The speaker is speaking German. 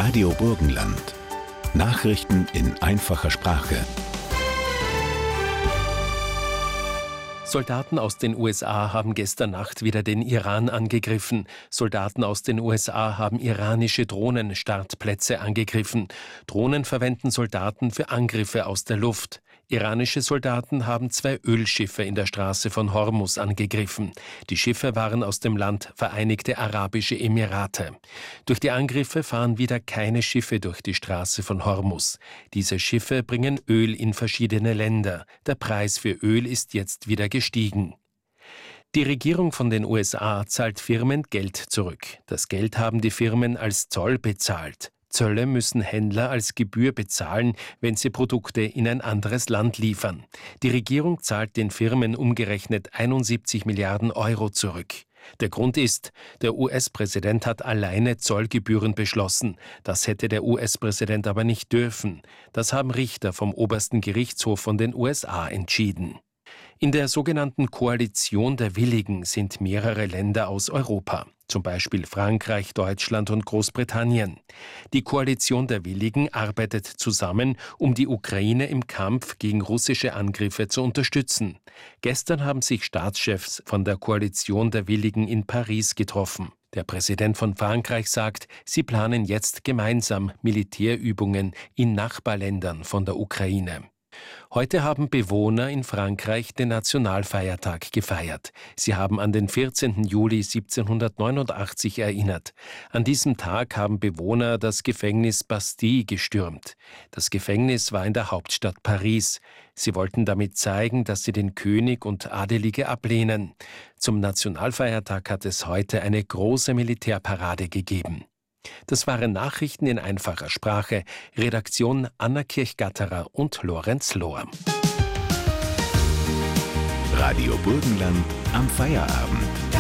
Radio Burgenland. Nachrichten in einfacher Sprache. Soldaten aus den USA haben gestern Nacht wieder den Iran angegriffen. Soldaten aus den USA haben iranische Drohnenstartplätze angegriffen. Drohnen verwenden Soldaten für Angriffe aus der Luft. Iranische Soldaten haben 2 Ölschiffe in der Straße von Hormuz angegriffen. Die Schiffe waren aus dem Land Vereinigte Arabische Emirate. Durch die Angriffe fahren wieder keine Schiffe durch die Straße von Hormuz. Diese Schiffe bringen Öl in verschiedene Länder. Der Preis für Öl ist jetzt wieder gestiegen. Die Regierung von den USA zahlt Firmen Geld zurück. Das Geld haben die Firmen als Zoll bezahlt. Zölle müssen Händler als Gebühr bezahlen, wenn sie Produkte in ein anderes Land liefern. Die Regierung zahlt den Firmen umgerechnet 71 Milliarden Euro zurück. Der Grund ist, der US-Präsident hat alleine Zollgebühren beschlossen. Das hätte der US-Präsident aber nicht dürfen. Das haben Richter vom obersten Gerichtshof von den USA entschieden. In der sogenannten Koalition der Willigen sind mehrere Länder aus Europa, zum Beispiel Frankreich, Deutschland und Großbritannien. Die Koalition der Willigen arbeitet zusammen, um die Ukraine im Kampf gegen russische Angriffe zu unterstützen. Gestern haben sich Staatschefs von der Koalition der Willigen in Paris getroffen. Der Präsident von Frankreich sagt, sie planen jetzt gemeinsam Militärübungen in Nachbarländern von der Ukraine. Heute haben Bewohner in Frankreich den Nationalfeiertag gefeiert. Sie haben an den 14. Juli 1789 erinnert. An diesem Tag haben Bewohner das Gefängnis Bastille gestürmt. Das Gefängnis war in der Hauptstadt Paris. Sie wollten damit zeigen, dass sie den König und Adelige ablehnen. Zum Nationalfeiertag hat es heute eine große Militärparade gegeben. Das waren Nachrichten in einfacher Sprache. Redaktion Anna Kirchgatterer und Lorenz Lohr. Radio Burgenland am Feierabend.